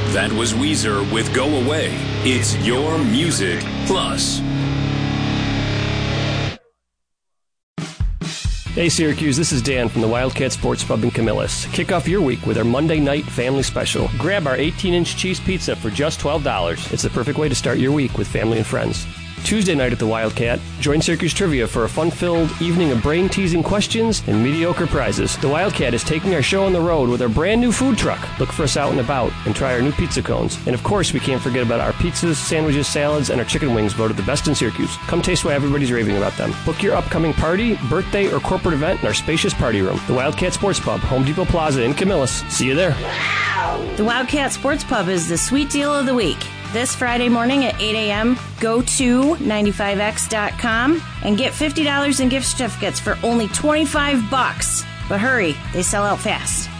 That was Weezer with Go Away. It's your music plus. Hey Syracuse, this is Dan from the Wildcat Sports Pub in Camillus. Kick off your week with our Monday night family special. Grab our 18-inch cheese pizza for just $12. It's the perfect way to start your week with family and friends. Tuesday night at the Wildcat, join Syracuse Trivia for a fun-filled evening of brain-teasing questions and mediocre prizes. The Wildcat is taking our show on the road with our brand-new food truck. Look for us out and about and try our new pizza cones. And of course, we can't forget about our pizzas, sandwiches, salads, and our chicken wings voted the best in Syracuse. Come taste why everybody's raving about them. Book your upcoming party, birthday, or corporate event in our spacious party room. The Wildcat Sports Pub, Home Depot Plaza in Camillus. See you there. The Wildcat Sports Pub is the sweet deal of the week. This Friday morning at 8 a.m., go to 95x.com and get $50 in gift certificates for only $25. But hurry, they sell out fast.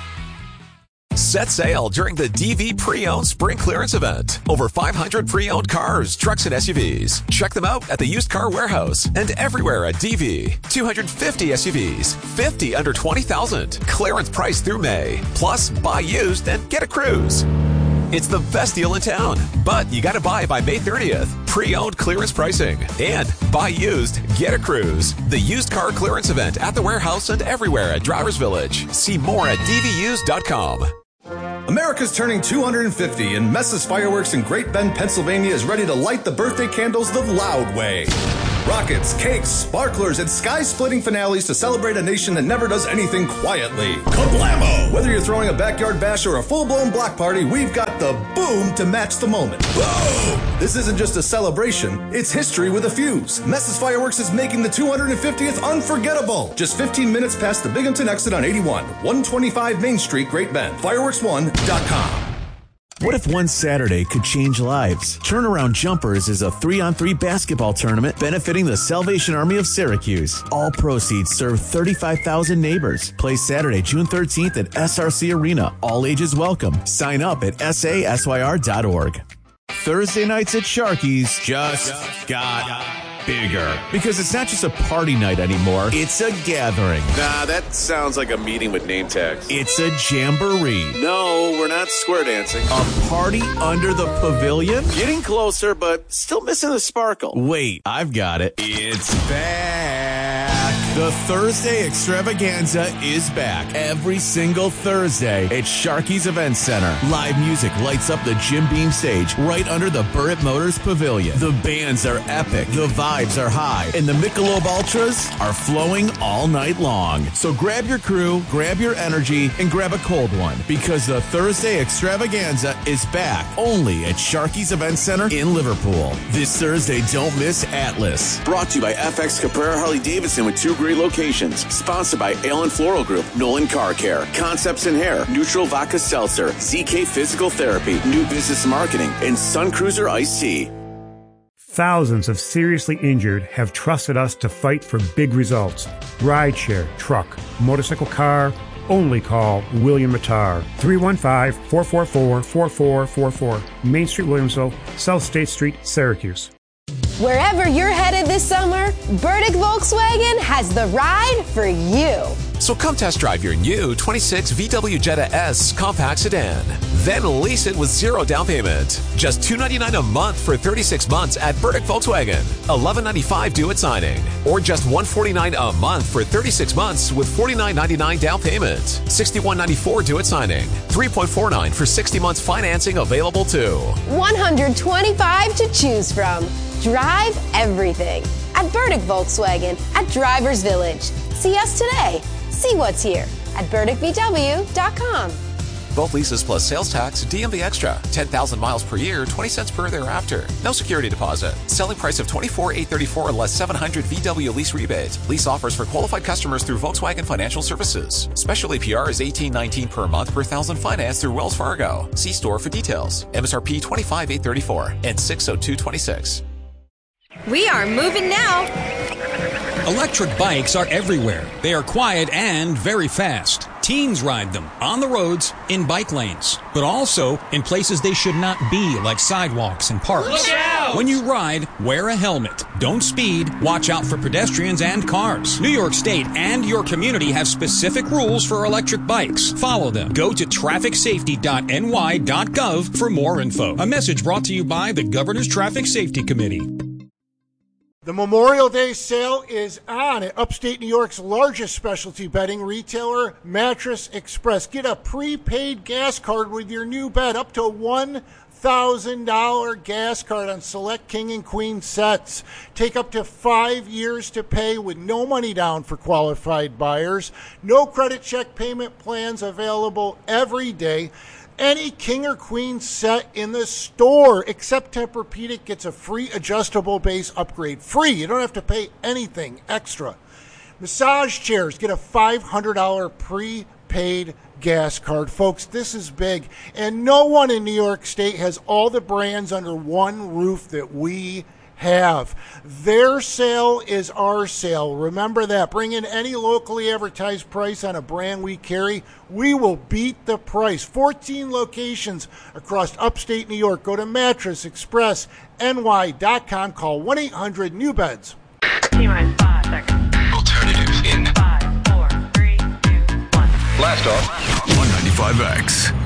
Set sail during the DV Pre-Owned Spring Clearance Event. Over 500 pre-owned cars, trucks, and SUVs. Check them out at the Used Car Warehouse and everywhere at DV. 250 SUVs, 50 under $20,000. Clearance price through May. Plus, buy used and get a cruise. It's the best deal in town, but you got to buy by May 30th. Pre-owned clearance pricing and buy used, get a cruise. The Used Car Clearance Event at the warehouse and everywhere at Drivers Village. See more at dvused.com. America's turning 250, and Messa's Fireworks in Great Bend, Pennsylvania is ready to light the birthday candles the loud way. Rockets, cakes, sparklers, and sky-splitting finales to celebrate a nation that never does anything quietly. Kablamo! Whether you're throwing a backyard bash or a full-blown block party, we've got the boom to match the moment. Boom! This isn't just a celebration, it's history with a fuse. Messa's Fireworks is making the 250th unforgettable. Just 15 minutes past the Binghamton exit on 81, 125 Main Street, Great Bend. Fireworks1.com. What if one Saturday could change lives? Turnaround Jumpers is a 3-on-3 basketball tournament benefiting the Salvation Army of Syracuse. All proceeds serve 35,000 neighbors. Play Saturday, June 13th at SRC Arena. All ages welcome. Sign up at sasyr.org. Thursday nights at Sharky's just got bigger. Because it's not just a party night anymore, it's a gathering. Nah, that sounds like a meeting with name tags. It's a jamboree. No, we're not square dancing. A party under the pavilion? Getting closer, but still missing the sparkle. Wait, I've got it. It's back. The Thursday Extravaganza is back every single Thursday at Sharky's Event Center. Live music lights up the Jim Beam stage right under the Burritt Motors Pavilion. The bands are epic, the vibes are high, and the Michelob Ultras are flowing all night long. So grab your crew, grab your energy, and grab a cold one, because the Thursday Extravaganza is back only at Sharky's Event Center in Liverpool. This Thursday, don't miss Atlas. Brought to you by FX Caprera Harley Davidson with 2 great locations. Sponsored by Allen Floral Group, Nolan Car Care, Concepts in Hair, Neutral Vodka Seltzer, ZK Physical Therapy, New Business Marketing, and Sun Cruiser Iced Tea. Thousands of seriously injured have trusted us to fight for big results. Rideshare, truck, motorcycle, car. Only call William Mattar. 315-444-4444. Main Street, Williamsville, South State Street, Syracuse. Wherever you're headed this summer, Burdick Volkswagen has the ride for you. So come test drive your new 26 VW Jetta S compact sedan. Then lease it with 0 down payment. Just $299 a month for 36 months at Burdick Volkswagen. $1195 due at signing. Or just $149 a month for 36 months with $49.99 down payment. $61.94 due at signing. 3.49 for 60 months financing available too. 125 to choose from. Drive everything at Burdick Volkswagen at Drivers Village. See us today. See what's here at burdickvw.com. Both leases plus sales tax, DMV extra, 10,000 miles per year, 20 cents per thereafter. No security deposit. Selling price of $24,834 less $700 VW lease rebate. Lease offers for qualified customers through Volkswagen Financial Services. Special APR is $18.19 per month per thousand finance through Wells Fargo. See store for details. MSRP $25,834 and $60226. We are moving now. Electric bikes are everywhere. They are quiet and very fast. Teens ride them on the roads, in bike lanes, but also in places they should not be, like sidewalks and parks. Look out! seatbelt. When you ride, wear a helmet. Don't speed. Watch out for pedestrians and cars. New York State and your community have specific rules for electric bikes. Follow them. Go to trafficsafety.ny.gov for more info. A message brought to you by the Governor's Traffic Safety Committee. The Memorial Day sale is on at upstate New York's largest specialty bedding retailer, Mattress Express. Get a prepaid gas card with your new bed, up to $1,000 gas card on select king and queen sets. Take up to 5 years to pay with no money down for qualified buyers. No credit check payment plans available every day. Any king or queen set in the store except Tempur-Pedic gets a free adjustable base upgrade. Free. You don't have to pay anything extra. Massage chairs get a $500 prepaid gas card. Folks, this is big. And no one in New York State has all the brands under one roof that we have. Their sale is our sale. Remember that. Bring in any locally advertised price on a brand we carry. We will beat the price. 14 locations across upstate New York. Go to mattressexpressny.com. Call 1-800-NEW-BEDS. T-minus 5 seconds. Alternative in 5, 4, 3, 2, 1. Blast off. 195X.